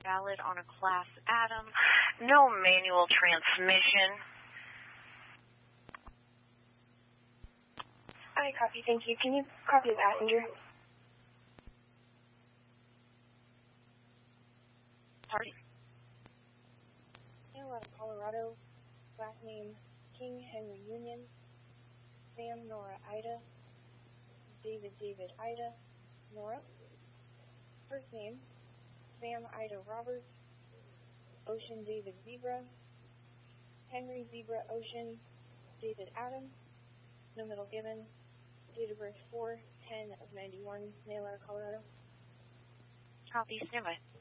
Valid on a Class Adam. No manual transmission. I copy, thank you. Can you copy the passenger? Party. Out of Colorado, last name King Henry Union, Sam Nora Ida, David Ida, Nora. First name, Sam Ida Roberts, Ocean David Zebra, Henry Zebra Ocean, David Adams, no middle given, date of birth 4/10/91, Mail out of Colorado. Copy, stand by.